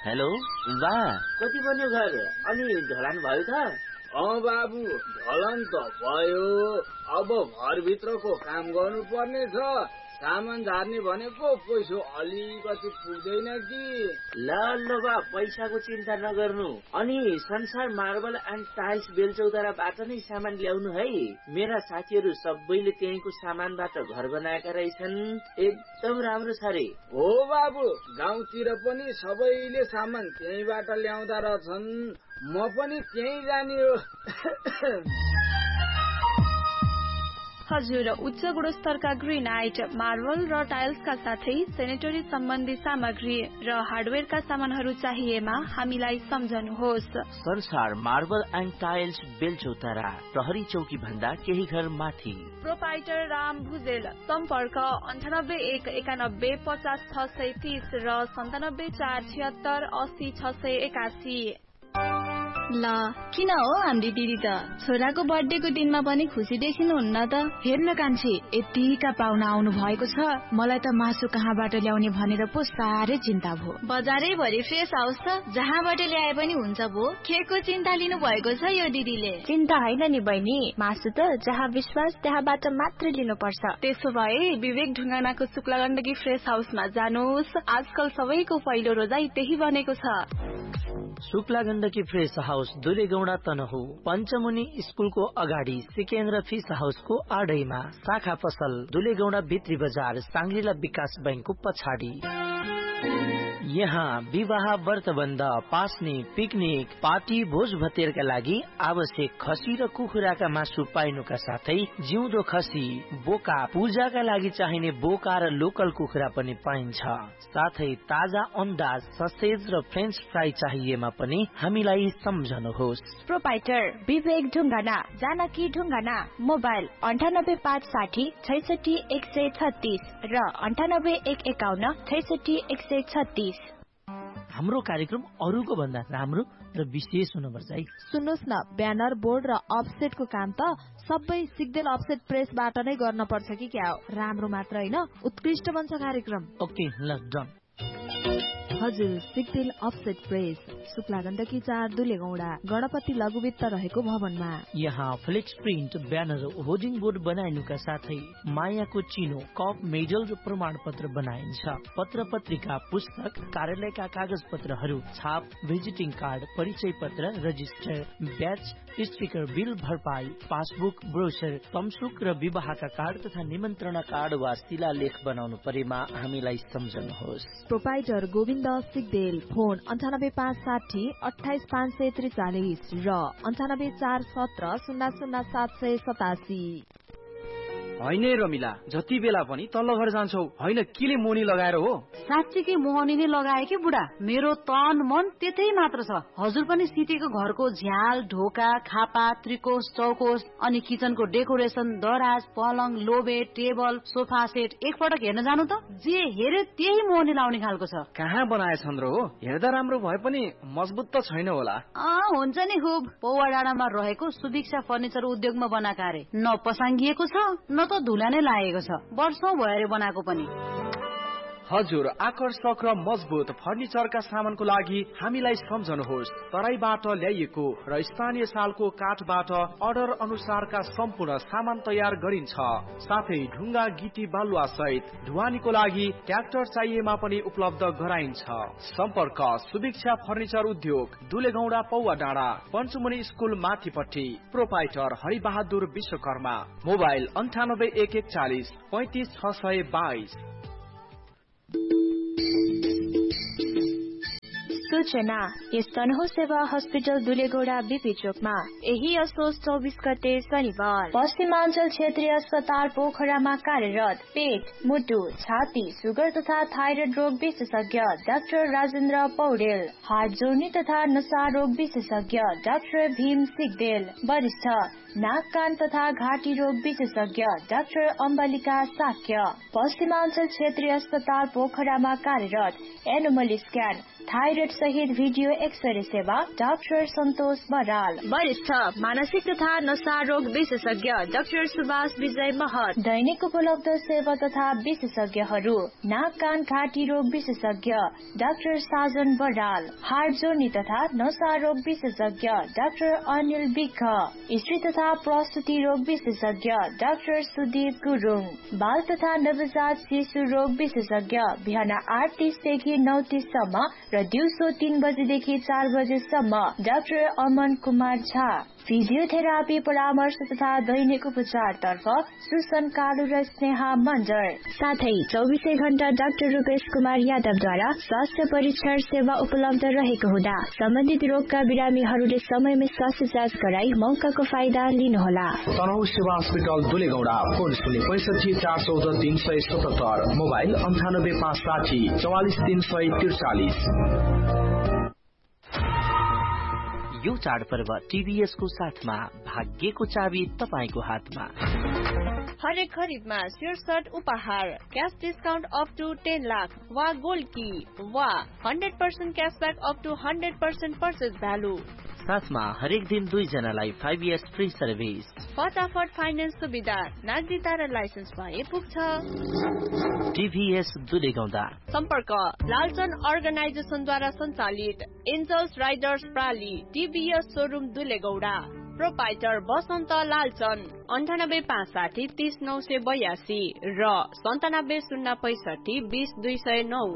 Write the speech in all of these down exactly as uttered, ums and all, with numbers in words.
Hello बा, कति बन्यो घर अनि ढलान भयो त? अँ बाबु, ढलान त भयो। अब घरभित्रको काम गर्नुपर्ने छ। सामान झार्ने भनेको पैसा अलिकति पुग्दैन कि। ल ल बा, पैसाको चिन्ता नगर्नु। अनि संसार मार्बल एन्ड टाइल्स बेलचौताराबाट नै सामान ल्याउनु है। मेरा साथीहरू सबैले त्यहीँको सामानबाट घर बनाएका रहेछन्। एकदम राम्रो छ रे। हो बाबु, गाउँतिर पनि सबैले सामान त्यहीँबाट ल्याउँदा रहेछन्। म पनि त्यहीँ जाने हो। हजुर, उच्च गुणस्तरका ग्रेनाइट, मार्बल र टाइल्सका साथै सेनेटरी सम्बन्धी सामग्री र हार्डवेयरका सामानहरू चाहिएमा हामीलाई सम्झनुहोस्। संसार मार्बल एन्ड टाइल्स बेलचौतारा, प्रहरी चौकी भन्दा केही घर माथि। प्रोपाइटर राम भुजेल। सम्पर्क अन्ठानब्बे एक एकानब्बे पचास छ सय तीस र सन्तानब्बे चार छिहत्तर अस्सी छ सय एकासी। ल किन हो हाम्रो दिदी त छोराको बर्थडेको दिनमा पनि खुसी देखिनुहुन्न त? हेर्न कान्छी, यतिका पाहुना आउनु भएको छ, मलाई त मासु कहाँबाट ल्याउने भनेर पो साह्रै चिन्ता भयो। बजारै भरि फ्रेस हाउस छ, जहाँबाट ल्याए पनि हुन्छ भो। केको चिन्ता लिनु भएको छ यो दिदीले? चिन्ता होइन नि बहिनी, मासु त जहाँ विश्वास त्यहाँबाट मात्र लिनुपर्छ। त्यसो भए विवेक ढुङ्गानाको शुक्ला गण्डकी फ्रेस हाउसमा जानुहोस्। आजकल सबैको पहिलो रोजाइ त्यही बनेको छ। शुक्ला गण्डकी फ्रेस हाउस दुलेगौडा तनहु, पञ्चमुनि स्कुलको अगाडि सिकेन्द्र फिस हाउसको आडैमा, शाखा पसल दुलेगौडा भित्री बजार साङ्ग्रिला विकास बैंकको पछाडि। यहाँ विवाह, व्रतबन्ध, पास्ने, पिकनिक, पार्टी, भोज भतेरका लागि आवश्यक खसी र कुखुराका मासु पाइनुका साथै जिउँदो खसी, बोका, पूजाका लागि चाहिने बोका र लोकल कुखुरा पनि पाइन्छ। साथै ताजा अन्डा, ससेज र फ्रेन्च फ्राई चाहिएमा पनि हामीलाई सम्झनुहोस्। प्रोपाइटर विवेक ढुङ्गाना, जानकी ढुङ्गाना। मोबाइल अन्ठानब्बे पाँच साठी छैसठी एक सय छत्तीस र अन्ठानब्बे एक एकाउन्न छैसठी एक सय छत्तीस। हाम्रो कार्यक्रम अरूको भन्दा राम्रो र विशेष हुनुपर्छ है। सुन्नुहोस् न, ब्यानर, बोर्ड र अफसेटको काम त सबै सिग्देल अफसेट प्रेसबाट नै गर्न पर्छ कि क्या हो? राम्रो मात्र होइन, उत्कृष्ट बन्छ कार्यक्रम। ओके ल, डन। हजुर, सिग्देल अफसेट प्रेस, शुक्ला गण्डकी चार दुलेगौडा, गणपति लघुवित्त रहेको भवनमा। यहाँ flex print, banner, hoarding board बनाइनुका साथै मायाको चिनो, कप, मेडल र प्रमाण पत्र बनाइन्छ। पत्र पत्रिका, पुस्तक, कार्यालयका कागज पत्रहरू, छाप, भिजिटिङ कार्ड, परिचय पत्र, रजिस्टर, ब्याच, स्टिकर, बिल भरपाई, पासबुक, ब्रोसर, तमसुक र विवाहका कार्ड तथा निमन्त्रणा कार्ड वा शिलालेख बनाउनु परेमा हामीलाई सम्झनुहोस्। प्रोपाइटर गोविन्द सिग्देल। फोन अन्ठानब्बे पाँच साठी अठाइस पाँच सय त्रिचालिस र अन्ठानब्बे चार सत्र शून्य शून्य सात सय सतासी। होइन रमिला, जति बेला पनि तल्लो घर जान्छौ, होइन केले मोनी लगाएर हो? साँच्चीकै मोहनी नै लगाए कि बुढा, मेरो तन मन त्यतै मात्र छ। हजुर पनि सिटीको घरको झ्याल, ढोका, खापा, त्रिकोश, चौकोश अनि किचनको डेकोरेसन, दराज, पलङ, लोबे, टेबल, सोफा सेट एकपटक हेर्न जानु त। जे हेरे त्यही मोहनी लाउने खालको छ। कहाँ बनाएछन् र हो? हेर्दा राम्रो भए पनि मजबुत त छैन होला। अँ हुन्छ नि खुब। पौवा डाँडामा रहेको सुभिक्षा फर्निचर उद्योगमा बनाएका अरे। न पसाङ्गिएको छ न त धुला नै लागेको छ। वर्षौं भयो बनाएको पनि। हजुर, आकर्षक र मजबुत फर्निचरका सामानको लागि हामीलाई सम्झनुहोस्। तराईबाट ल्याइएको र स्थानीय सालको काठबाट अर्डर अनुसारका सम्पूर्ण सामान तयार गरिन्छ। साथै ढुङ्गा, गिटी, बालुवा सहित ढुवानीको लागि ट्र्याक्टर चाहिएमा पनि उपलब्ध गराइन्छ। सम्पर्क सुभिक्षा फर्निचर उद्योग, दुलेगौडा पौवा डाँडा, पञ्चमुनि स्कुल माथिपट्टि। प्रोपाइटर हरिबहादुर विश्वकर्मा। मोबाइल अन्ठानब्बे एक एकचालिस पैंतिस छ सय बाइस। सूचना तनहु सेवा हस्पिटल दुलेगौडा बीपी चोकमा यही असोज चौबीस गते शनिबार पश्चिमाञ्चल क्षेत्रीय अस्पताल पोखरामा कार्यरत पेट, मुटु, छाती, सुगर तथा थाइरोइड रोग विशेषज्ञ डाक्टर राजेन्द्र पौडेल, हार्ट जोर्नी तथा नशा रोग विशेषज्ञ डाक्टर भीम सिग्देल, वरिष्ठ नाक कान तथा घाँटी रोग विशेषज्ञ डाक्टर अम्बालिका साक्य, पश्चिमाञ्चल क्षेत्रीय अस्पताल पोखरामा कार्यरत एनोमली स्क्यान थाइरोइड सहित भिडियो एक्सरे सेवा डाक्टर सन्तोष बराल, वरिष्ठ मानसिक तथा नशा रोग विशेषज्ञ डाक्टर सुभाष विजय महत, दैनिक उपलब्ध सेवा तथा विशेषज्ञहरू नाक कान घाँटी रोग विशेषज्ञ डाक्टर साजन बराल, हार्ट जोर्नी तथा नशा रोग विशेषज्ञ डाक्टर अनिल विक, स्त्री तथा प्रसुति रोग विशेषज्ञ डाक्टर सुदीप गुरुङ, बाल तथा नवजात शिशु रोग विशेषज्ञ बिहान आठ तीसदेखि नौ तीससम्म र दिउँसो तीन बजेदेखि चार बजेसम्म डाक्टर अमन कुमार झा, फिजियोथेरापी परामर्श तथा दैनिक उपचार तर्फ सुसन कालु र स्नेहा मन्जर, साथै चौबिसै घण्टा डाक्टर रूपेश कुमार यादवद्वारा स्वास्थ्य परीक्षण सेवा उपलब्ध रहेको हुँदा सम्बन्धित रोगका बिरामीहरूले समयमै स्वास्थ्य जाँच गराई मौकाको फाइदा लिनुहोला। तनहु सेवा अस्पताल दुलेगौडा, फोन शून्य पैसठी चार चौध तीन सय सतहत्तर, मोबाइल अन्ठानब्बे पाँच साठी चौवालिस तीन सय त्रिचालिस। यो चाडपर्व टीभीएस को साथमा भाग्यको चाबी तपाईको हातमा। हरेक खरिदमा शीर्षक उपहार, cash discount up two ten lakh वा गोल्ड की वा hundred percent cashback up two hundred percent purchase value. साथमा हरेक दिन दुई जनालाई फाइभ इयर्स फ्री सर्भिस, फटाफट फाइनेन्स सुविधा, नागरिकता र लाइसेन्स भए पुग्छ। टीभीएस दुलेगौडा। सम्पर्क लालचन अर्गनाइजेसनद्वारा सञ्चालित angels Riders प्राली TVS showroom दुलेगौडा। Proprietor बसन्त लालचन, अन्ठानब्बे पाँच साठी तीस नौ सय बयासी र सन्तानब्बे शून्य पैसठी बीस दुई सय नौ।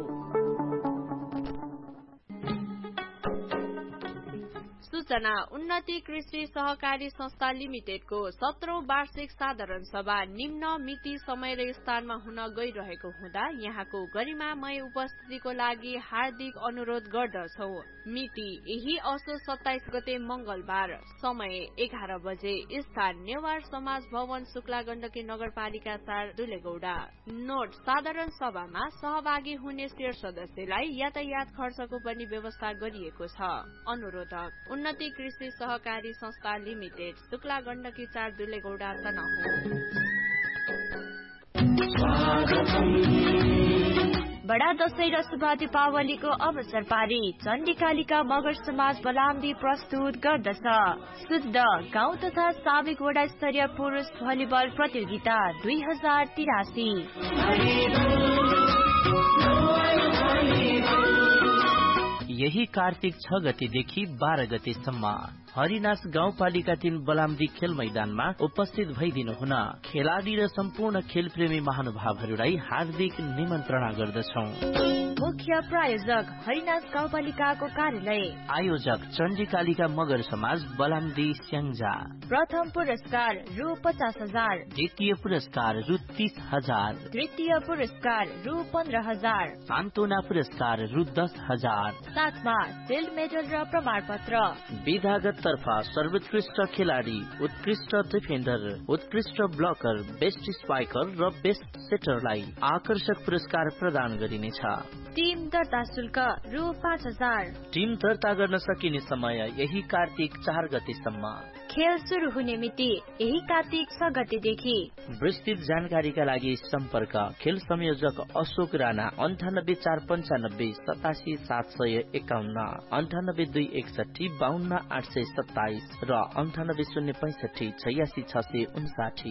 सूचना उन्नति कृषि सहकारी संस्था लिमिटेडको सत्रौं वार्षिक साधारण सभा निम्न मिति समय र स्थानमा हुन गइरहेको हुँदा यहाँको गरिमामय उपस्थितिको लागि हार्दिक अनुरोध गर्दछौ। मिति यही असोज सत्ताइस गते मंगलबार, समय एघार बजे, स्थान नेवार समाज भवन शुक्ला गण्डकी नगरपालिका चार दुलेगौडा। नोट, साधारण सभामा सहभागी हुने शेर सदस्यलाई यातायात खर्चको पनि व्यवस्था गरिएको छ। अनुरोधक उन्नति कृषि सहकारी संस्था लिमिटेड, शुक्ला गण्डकी चार दुलेगौडा तनहुँ। बडा दशैं र शुभ दीपावलीको अवसर पारी चण्डीकालिका मगर समाज बलाम्दी प्रस्तुत गर्दछ शुद्ध गाउँ तथा साविक वडा स्तरीय पुरुष भलिबल प्रतियोगिता दुई हजार तिरासी। यही कार्तिक छ गतेदेखि बाह्र गतेसम्म हरिनास गाउँपालिका तीन बलाम्दी खेल मैदानमा उपस्थित भइदिनु हुन खेलाडी र सम्पूर्ण खेलप्रेमी महानुभावहरूलाई हार्दिक निमन्त्रणा गर्दछौं। मुख्य प्रायोजक हरिनास गाउँपालिकाको कार्यालय, आयोजक चण्डीकालिका मगर समाज बलाम्दी स्याङ्जा। प्रथम पुरस्कार रु पचास हजार, द्वितीय पुरस्कार रु तीस हजार, तृतीय पुरस्कार रु पन्ध्र हजार, सान्त्वना पुरस्कार रु दस हजार, साथमा सिल्ड मेडल र प्रमाण पत्र। विधागत तर्फ सर्वोत्कृष्ट खेलाडी, उत्कृष्ट डिफेन्डर, उत्कृष्ट ब्लकर, बेस्ट स्ट्राइकर र बेस्ट सेटरलाई आकर्षक पुरस्कार प्रदान गरिनेछ। टिम दर्ता शुल्क रु पाँच हजार। टिम दर्ता गर्न सकिने समय यही कार्तिक चार गतेसम्म। खेल शुरू हुने मिति यही कार्तिक छ गतेदेखि। विस्तृत जानकारीका लागि सम्पर्क खेल संयोजक अशोक राणा, अन्ठानब्बे चार पञ्चानब्बे सतासी सात सय एकाउन्न, अन्ठानब्बे दुई एकसठी बाहन्न आठ सय सत्ताइस र अन्ठानब्बे शून्य पैंसठी छयासी छ सय उन्साठी।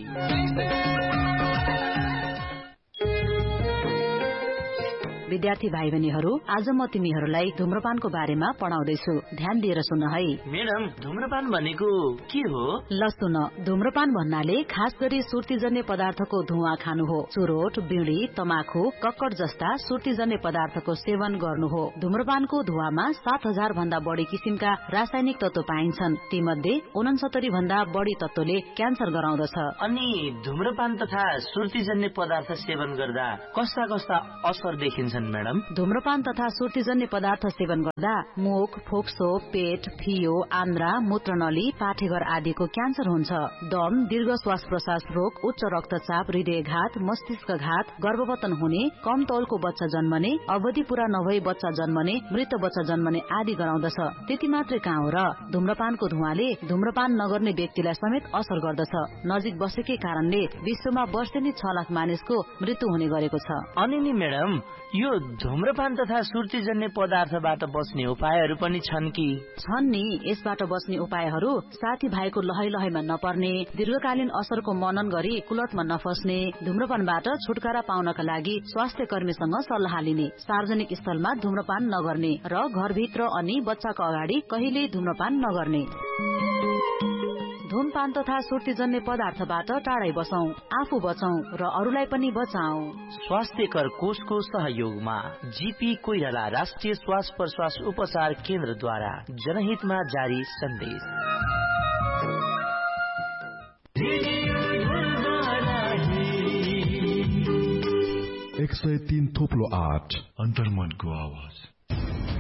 विद्यार्थी भाइ बहिनीहरू, आज म तिमीहरूलाई धूम्रपानको बारेमा पढाउँदैछु, ध्यान दिएर सुन है। मैडम, धूम्रपान भनेको के हो? ल सुन, धूम्रपान भन्नाले खास गरी सुर्तीजन्य पदार्थको धुवा खानु हो। चुरोट, बिडी, तमाखु, कक्कड जस्ता सुर्तीजन्य पदार्थको सेवन गर्नु हो। धूम्रपानको धुवामा सात हजार भन्दा बढी किसिमका रासायनिक तत्व पाइन्छन्, तीमध्ये उनसत्तरी भन्दा बढी तत्वले क्यान्सर गराउँदछ। अनि धूम्रपान तथा सुर्तीजन्य पदार्थ सेवन गर्दा कस्ता कस्ता असर देखिन्छन् हुन् म्याडम? धूम्रपान तथा सुर्तीजन्य पदार्थ सेवन गर्दा मुख, फोक्सो, पेट, फियो, आन्द्रा, मूत्रनली, पाठेघर आदिको क्यान्सर हुन्छ। दम, दीर्घ श्वास प्रश्वास रोग, उच्च रक्तचाप, हृदयघात, मस्तिष्कघात, गर्भवतन हुने, कम तौलको बच्चा जन्मने, अवधि पूरा नभई बच्चा जन्मने, मृत बच्चा जन्मने आदि गराउँदछ। त्यति मात्रै कहाँ हो र, धूम्रपानको धुवाले धूम्रपान नगर्ने व्यक्तिलाई समेत असर गर्दछ। नजिक बसेकै कारणले विश्वमा वर्षेनी छ लाख मानिसको मृत्यु हुने गरेको छ। अनि नि म्याडम, यो धूम्रपान तथा सुर्तीजन्य पदार्थबाट बच्ने उपायहरू पनि छन् कि? छन् नि। यसबाट बच्ने उपायहरू साथी भाइको लहै लहैमा नपर्ने, दीर्घकालीन असरको मनन गरी कुलतमा नफस्ने, धूम्रपानबाट छुटकारा पाउनका लागि स्वास्थ्य कर्मीसँग सल्लाह लिने, सार्वजनिक स्थलमा धूम्रपान नगर्ने र घरभित्र अनि बच्चाको अगाडि कहिल्यै धूम्रपान नगर्ने। धूमपान तथा सुर्तीजन्य पदार्थबाट टाढै बसौं, आफू बचौं र अरूलाई पनि बचाऊ। स्वास्थ्यकर कोषको सहयोगमा जीपी कोइराला राष्ट्रिय श्वास प्रश्वास उपचार केन्द्रद्वारा जनहितमा जारी सन्देश। एक सय तीन थोप्लो आठ अन्तर्मनको आवाज।